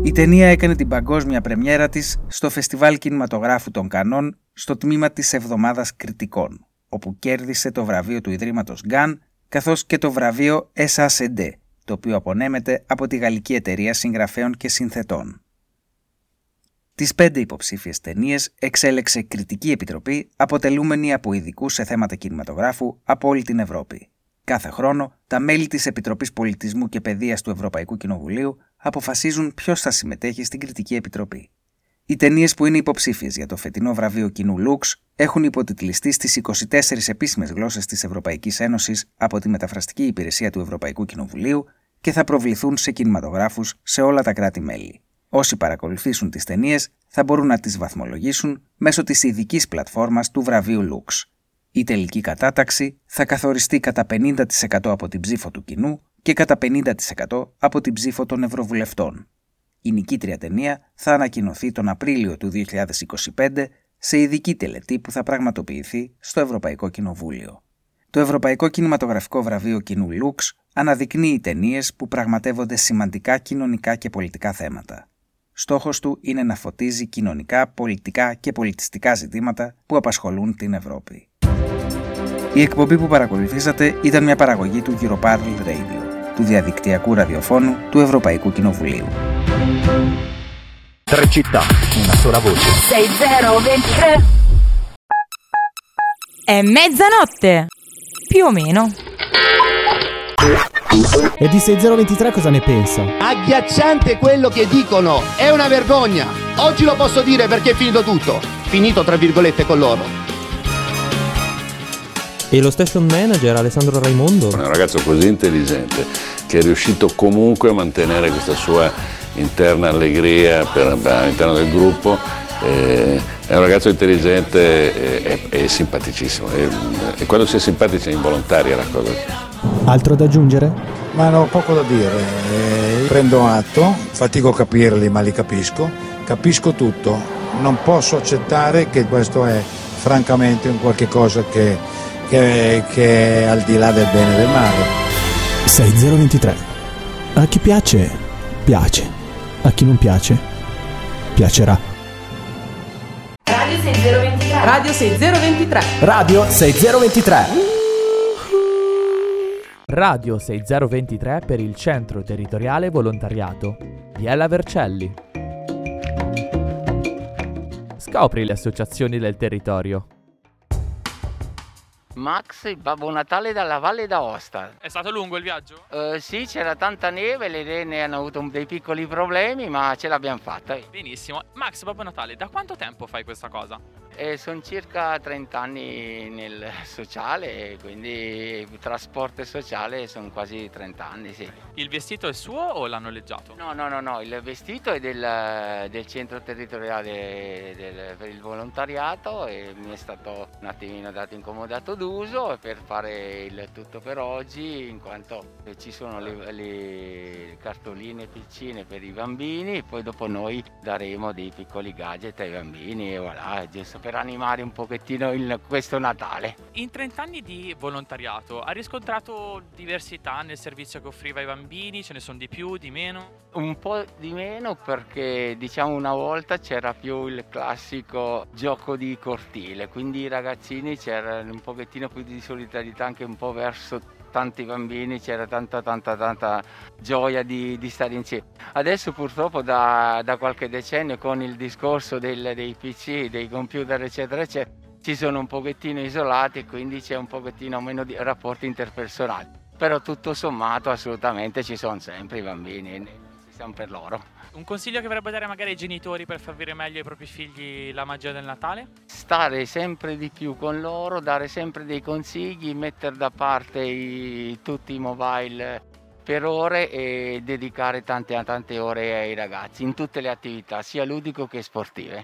Η ταινία έκανε την παγκόσμια πρεμιέρα της στο Φεστιβάλ Κινηματογράφου των Κανών στο τμήμα της Εβδομάδας Κριτικών, όπου κέρδισε το βραβείο του Ιδρύματος Γκάν καθώς και το βραβείο SACD, το οποίο απονέμεται από τη γαλλική εταιρεία συγγραφέων και συνθετών. Τις 5 υποψήφιες ταινίες εξέλεξε κριτική επιτροπή αποτελούμενη από ειδικούς σε θέματα κινηματογράφου από όλη την Ευρώπη. Κάθε χρόνο, τα μέλη της Επιτροπής Πολιτισμού και Παιδείας του Ευρωπαϊκού Κοινοβουλίου αποφασίζουν ποιος θα συμμετέχει στην κριτική επιτροπή. Οι ταινίες που είναι υποψήφιες για το φετινό βραβείο κοινού Λουξ έχουν υποτιτλιστεί στις 24 επίσημες γλώσσες της Ευρωπαϊκής Ένωσης από τη Μεταφραστική Υπηρεσία του Ευρωπαϊκού Κοινοβουλίου και θα προβληθούν σε κινηματογράφους σε όλα τα κράτη-μέλη. Όσοι παρακολουθήσουν τις ταινίες θα μπορούν να τις βαθμολογήσουν μέσω της ειδικής πλατφόρμας του βραβείου Λουξ. Η τελική κατάταξη θα καθοριστεί κατά 50% από την ψήφο του κοινού και κατά 50% από την ψήφο των ευρωβουλευτών. Η νικήτρια ταινία θα ανακοινωθεί τον Απρίλιο του 2025 σε ειδική τελετή που θα πραγματοποιηθεί στο Ευρωπαϊκό Κοινοβούλιο. Το Ευρωπαϊκό Κινηματογραφικό Βραβείο Κοινού Λουξ αναδεικνύει ταινίες που πραγματεύονται σημαντικά κοινωνικά και πολιτικά θέματα. Στόχος του είναι να φωτίζει κοινωνικά, πολιτικά και πολιτιστικά ζητήματα που απασχολούν την Ευρώπη. Η εκπομπή που παρακολουθήσατε ήταν μια παραγωγή του Europarl Radio, του διαδικτυακού ραδιοφώνου του Ευρωπαϊκού Κοινοβουλίου. Tre città, una sola voce. 6023. È mezzanotte, più o meno. E di 6023 cosa ne pensa? Agghiacciante quello che dicono, è una vergogna. Oggi lo posso dire perché è finito tutto. Finito tra virgolette con loro. E lo station manager Alessandro Raimondo? È un ragazzo così intelligente che è riuscito comunque a mantenere questa sua interna allegria all'interno del gruppo. È un ragazzo intelligente e simpaticissimo. E quando si è simpatici è involontaria la cosa. Altro da aggiungere? Ma no, poco da dire. Prendo atto, fatico a capirli ma li capisco. Capisco tutto. Non posso accettare che questo è francamente un qualche cosa che è al di là del bene e del male. 6023. A chi piace, piace. A chi non piace, piacerà. Radio 6023. Radio 6023. Radio 6023. Radio 6023 per il Centro Territoriale Volontariato Biella Vercelli. Scopri le associazioni del territorio. Max, il Babbo Natale dalla Valle d'Aosta. È stato lungo il viaggio? Sì, c'era tanta neve, le rene hanno avuto dei piccoli problemi, ma ce l'abbiamo fatta. Benissimo. Max, Babbo Natale, da quanto tempo fai questa cosa? Sono circa 30 anni nel sociale, quindi trasporto e sociale sono quasi 30 anni, sì. Il vestito è suo o l'hanno noleggiato? No, il vestito è del centro territoriale per il volontariato e mi è stato un attimino dato incomodato d'uso per fare il tutto per oggi, in quanto ci sono le cartoline piccine per i bambini, poi dopo noi daremo dei piccoli gadget ai bambini e voilà, giusto per animare un pochettino questo Natale. In 30 anni di volontariato ha riscontrato diversità nel servizio che offriva ai bambini? Ce ne sono di più, di meno? Un po' di meno perché diciamo una volta c'era più il classico gioco di cortile, quindi i ragazzini c'era un pochettino più di solidarietà anche un po' verso tanti bambini, c'era tanta gioia di stare insieme. Adesso purtroppo da qualche decennio con il discorso dei PC, dei computer eccetera ci sono un pochettino isolati e quindi c'è un pochettino meno di rapporti interpersonali, però tutto sommato assolutamente ci sono sempre i bambini, ci siamo per loro. Un consiglio che vorrebbe dare magari ai genitori per far vivere meglio ai propri figli la magia del Natale? Stare sempre di più con loro, dare sempre dei consigli, mettere da parte tutti i mobile per ore e dedicare tante ore ai ragazzi in tutte le attività, sia ludico che sportive.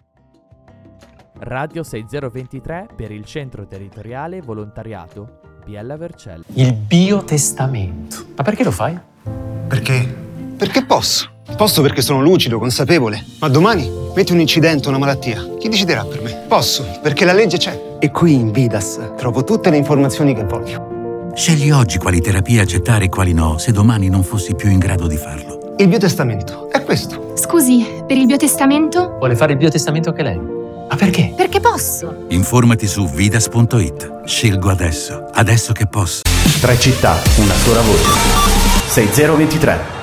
Radio 6023 per il Centro Territoriale Volontariato Biella Vercelli. Il biotestamento. Ma perché lo fai? Perché? Perché posso. Posso perché sono lucido, consapevole. Ma domani metti un incidente, una malattia. Chi deciderà per me? Posso, perché la legge c'è. E qui in Vidas trovo tutte le informazioni che voglio. Scegli oggi quali terapie accettare e quali no, se domani non fossi più in grado di farlo. Il biotestamento è questo. questo. Scusi, per il biotestamento? Vuole fare il biotestamento anche lei? Ma perché? Perché posso. Informati su Vidas.it. Scelgo adesso che posso. 3 città, una sola voce. 6023.